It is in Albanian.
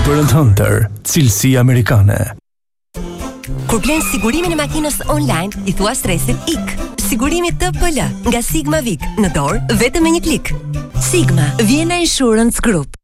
Për të hëntër, cilësi amerikane. Kur blen sigurimin e makinës online, i thua stresit ik. Sigurimi TPL nga Sigma Vik, në dorë vetëm me një klik. Sigma, Vienna Insurance Group.